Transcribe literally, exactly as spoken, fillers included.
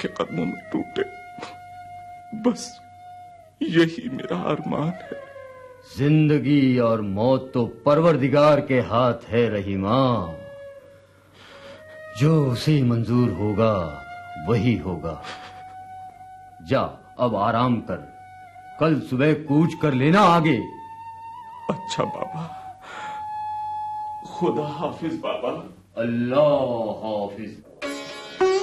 आपके कदमों में टूटे, बस यही मेरा अरमान है। जिंदगी और मौत तो परवरदिगार के हाथ है रहीमा, जो उसे मंजूर होगा वही होगा। जा अब आराम कर, कल सुबह कूच कर लेना आगे। अच्छा बाबा, खुदा हाफिज बाबा। अल्लाह हाफिज।